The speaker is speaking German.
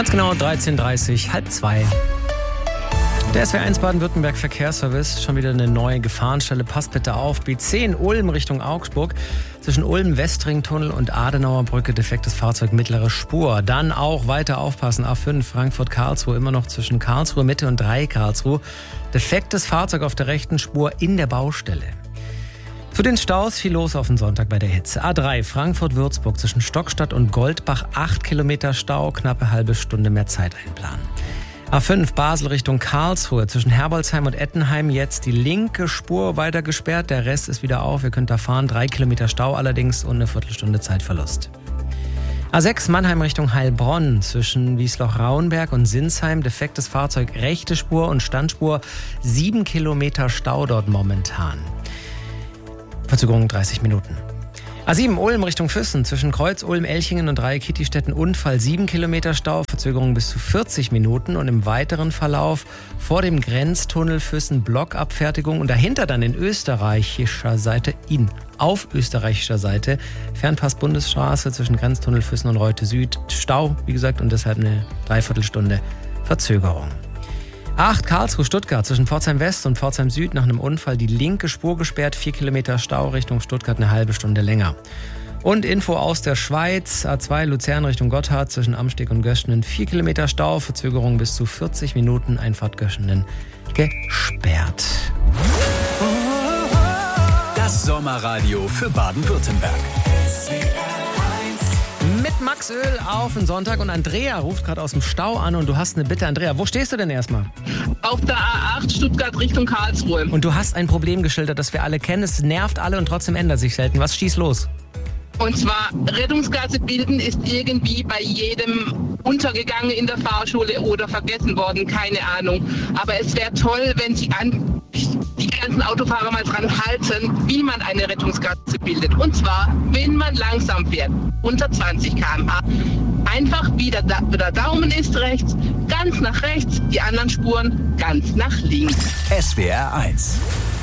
Ganz genau 13:30, 13:30. Der SW1 Baden-Württemberg Verkehrsservice, schon wieder eine neue Gefahrenstelle. Passt bitte auf. B10 Ulm Richtung Augsburg. Zwischen Ulm-Westringtunnel und Adenauer Brücke defektes Fahrzeug mittlere Spur. Dann auch weiter aufpassen. A5 Frankfurt-Karlsruhe, immer noch zwischen Karlsruhe Mitte und 3 Karlsruhe. Defektes Fahrzeug auf der rechten Spur in der Baustelle. Zu den Staus viel los auf den Sonntag bei der Hitze. A3 Frankfurt-Würzburg zwischen Stockstadt und Goldbach 8 Kilometer Stau, knappe halbe Stunde mehr Zeit einplanen. A5 Basel Richtung Karlsruhe zwischen Herbolzheim und Ettenheim jetzt die linke Spur weiter gesperrt, der Rest ist wieder auf, ihr könnt da fahren, 3 Kilometer Stau allerdings und eine Viertelstunde Zeitverlust. A6 Mannheim Richtung Heilbronn zwischen Wiesloch-Rauenberg und Sinsheim, defektes Fahrzeug, rechte Spur und Standspur, 7 Kilometer Stau dort momentan. Verzögerung 30 Minuten. A7 Ulm Richtung Füssen zwischen Kreuz, Ulm, Elchingen und Dreieck-Kittistetten Unfall 7 Kilometer Stau, Verzögerung bis zu 40 Minuten und im weiteren Verlauf vor dem Grenztunnel Füssen Blockabfertigung und dahinter dann auf österreichischer Seite Fernpass Bundesstraße zwischen Grenztunnel Füssen und Reute Süd Stau, wie gesagt, und deshalb eine Dreiviertelstunde Verzögerung. A8 Karlsruhe-Stuttgart zwischen Pforzheim West und Pforzheim Süd nach einem Unfall die linke Spur gesperrt, 4 Kilometer Stau Richtung Stuttgart eine halbe Stunde länger. Und Info aus der Schweiz, A2 Luzern Richtung Gotthard zwischen Amsteg und Göschenen 4 Kilometer Stau, Verzögerung bis zu 40 Minuten, Einfahrt Göschenen gesperrt. Das Sommerradio für Baden-Württemberg. Mit Max Öl auf den Sonntag und Andrea ruft gerade aus dem Stau an und du hast eine Bitte. Andrea, wo stehst du denn erstmal? Auf der A8 Stuttgart Richtung Karlsruhe. Und du hast ein Problem geschildert, das wir alle kennen. Es nervt alle und trotzdem ändert sich selten. Was schießt los? Und zwar, Rettungsgasse bilden ist irgendwie bei jedem untergegangen in der Fahrschule oder vergessen worden, keine Ahnung. Aber es wäre toll, wenn Sie die ganzen Autofahrer mal dran halten, wie man eine Rettungsgasse bildet. Und zwar, wenn man langsam fährt, unter 20 km/h, einfach wieder der Daumen ist rechts, ganz nach rechts, die anderen Spuren ganz nach links. SWR 1